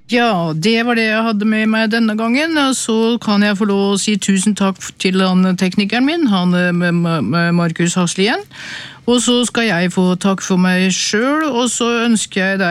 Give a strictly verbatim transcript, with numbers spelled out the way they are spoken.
Ja, det var det jeg hadde med meg denne gangen, og så kan jeg få lov å si tusen takk til han teknikeren min, han Markus Haslien, og så skal jeg få takk for meg selv, og så ønsker jeg deg